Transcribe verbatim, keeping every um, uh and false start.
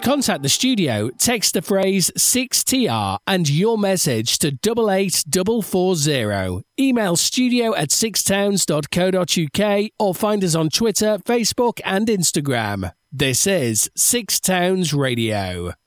contact the studio, text the phrase six T R and your message to double eight four four zero. Email studio at sixtowns dot co dot uk or find us on Twitter, Facebook and Instagram. This is Six Towns Radio.